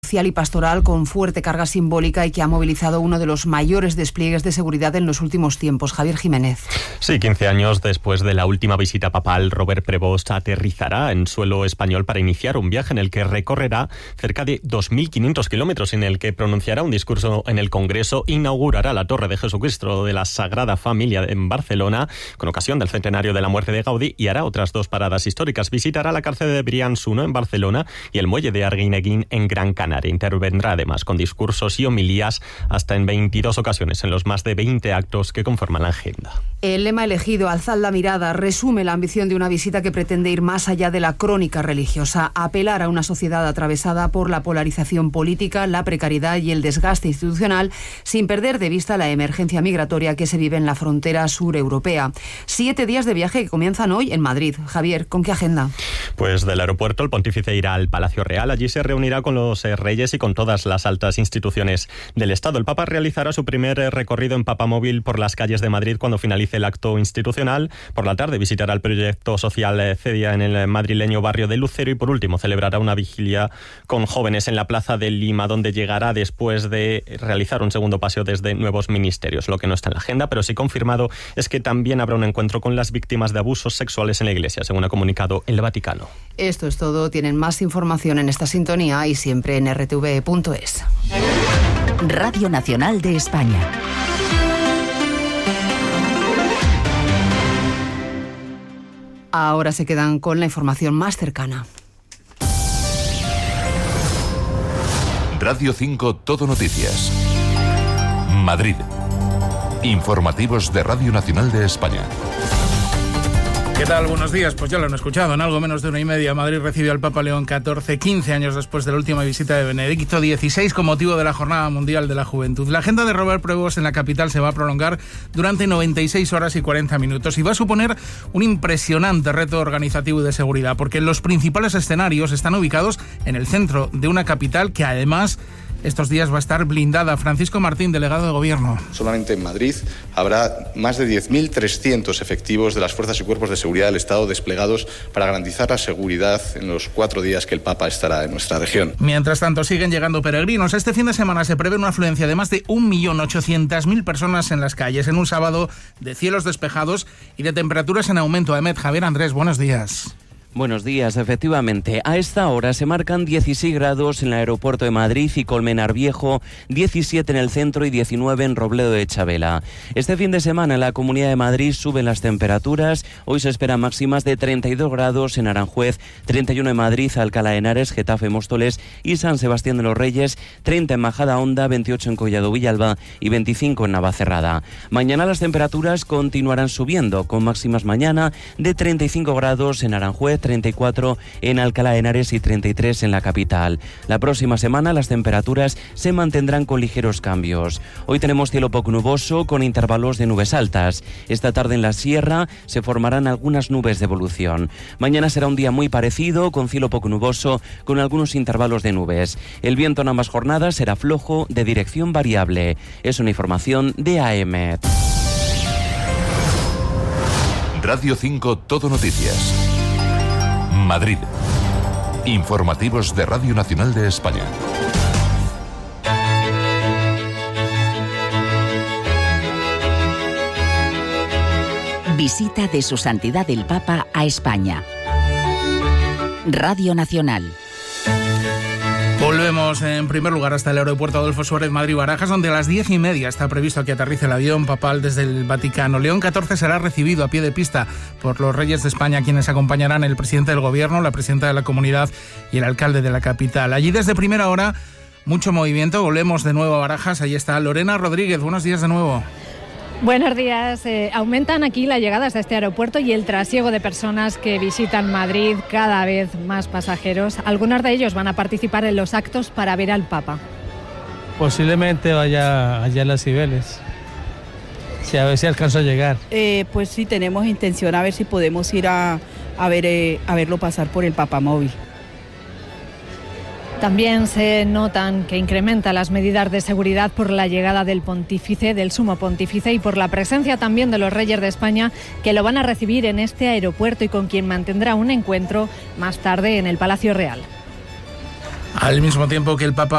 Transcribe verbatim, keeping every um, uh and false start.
social y pastoral con fuerte carga simbólica y que ha movilizado uno de los mayores despliegues de seguridad en los últimos tiempos. Javier Jiménez. Sí, quince años después de la última visita papal, Robert Prevost aterrizará en suelo español para iniciar un viaje en el que recorrerá cerca de dos mil quinientos kilómetros, en el que pronunciará un discurso en el Congreso, inaugurará la Torre de Jesucristo de la Sagrada Familia en Barcelona, con ocasión del centenario de la muerte de Gaudí, y hará otras dos paradas históricas. Visitará la cárcel de Brians-I en Barcelona y el muelle de Arguineguín en Gran Canaria. Intervendrá además con discursos y homilías hasta en veintidós ocasiones en los más de veinte actos que conforman la agenda. El lema elegido, Alzad la mirada, resume la ambición de una visita que pretende ir más allá de la crónica religiosa, apelar a una sociedad atravesada por la polarización política, la precariedad y el desgaste institucional, sin perder de vista la emergencia migratoria que se vive en la frontera sur europea. Siete días de viaje que comienzan hoy en Madrid. Javier, ¿con qué agenda? Pues del aeropuerto el pontífice irá al Palacio Real. Allí se reunirá con los reyes y con todas las altas instituciones del Estado. El Papa realizará su primer recorrido en papamóvil por las calles de Madrid cuando finalice el acto institucional. Por la tarde visitará el proyecto social CEDIA en el madrileño barrio de Lucero y por último celebrará una vigilia con jóvenes en la plaza de Lima, donde llegará después de realizar un segundo paseo desde nuevos ministerios. Lo que no está en la agenda, pero sí confirmado, es que también habrá un encuentro con las víctimas de abusos sexuales en la Iglesia, según ha comunicado el Vaticano. Esto es todo. Tienen más información en esta sintonía y siempre en r t v punto es. Radio Nacional de España. Ahora se quedan con la información más cercana. Radio cinco Todo Noticias. Madrid. Informativos de Radio Nacional de España. ¿Qué tal? Buenos días. Pues ya lo han escuchado. En algo menos de una y media, Madrid recibió al Papa León catorce, quince años después de la última visita de Benedicto dieciséis, con motivo de la Jornada Mundial de la Juventud. La agenda de Robert Prevost en la capital se va a prolongar durante noventa y seis horas y cuarenta minutos y va a suponer un impresionante reto organizativo y de seguridad, porque los principales escenarios están ubicados en el centro de una capital que además estos días va a estar blindada. Francisco Martín, delegado de Gobierno. Solamente en Madrid habrá más de diez mil trescientos efectivos de las fuerzas y cuerpos de seguridad del Estado desplegados para garantizar la seguridad en los cuatro días que el Papa estará en nuestra región. Mientras tanto, siguen llegando peregrinos. Este fin de semana se prevé una afluencia de más de un millón ochocientas mil personas en las calles, en un sábado de cielos despejados y de temperaturas en aumento. Ahmed, Javier, Andrés, buenos días. Buenos días, efectivamente. A esta hora se marcan dieciséis grados en el aeropuerto de Madrid y Colmenar Viejo, diecisiete en el centro y diecinueve en Robledo de Chabela. Este fin de semana en la Comunidad de Madrid suben las temperaturas. Hoy se esperan máximas de treinta y dos grados en Aranjuez, treinta y uno en Madrid, Alcalá de Henares, Getafe, Móstoles y San Sebastián de los Reyes, treinta en Majadahonda, veintiocho en Collado Villalba y veinticinco en Navacerrada. Mañana las temperaturas continuarán subiendo, con máximas mañana de treinta y cinco grados en Aranjuez, treinta y cuatro en Alcalá de Henares y treinta y tres en la capital. La próxima semana las temperaturas se mantendrán con ligeros cambios. Hoy tenemos cielo poco nuboso con intervalos de nubes altas. Esta tarde en la sierra se formarán algunas nubes de evolución. Mañana será un día muy parecido, con cielo poco nuboso, con algunos intervalos de nubes. El viento en ambas jornadas será flojo, de dirección variable. Es una información de A M. Radio cinco Todo Noticias. Madrid. Informativos de Radio Nacional de España. Visita de Su Santidad el Papa a España. Radio Nacional. Volvemos en primer lugar hasta el aeropuerto Adolfo Suárez Madrid-Barajas, donde a las diez y media está previsto que aterrice el avión papal desde el Vaticano. León catorce será recibido a pie de pista por los reyes de España, quienes acompañarán el presidente del Gobierno, la presidenta de la Comunidad y el alcalde de la capital. Allí desde primera hora, mucho movimiento. Volvemos de nuevo a Barajas. Ahí está Lorena Rodríguez. Buenos días de nuevo. Buenos días. Eh, aumentan aquí las llegadas a este aeropuerto y el trasiego de personas que visitan Madrid, cada vez más pasajeros. Algunos de ellos van a participar en los actos para ver al Papa. Posiblemente vaya allá a las Cibeles. Sí, a ver si alcanzo a llegar. Eh, pues sí, tenemos intención a ver si podemos ir a, a, ver, eh, a verlo pasar por el Papamóvil. También se notan que incrementan las medidas de seguridad por la llegada del pontífice, del sumo pontífice, y por la presencia también de los reyes de España, que lo van a recibir en este aeropuerto y con quien mantendrá un encuentro más tarde en el Palacio Real. Al mismo tiempo que el Papa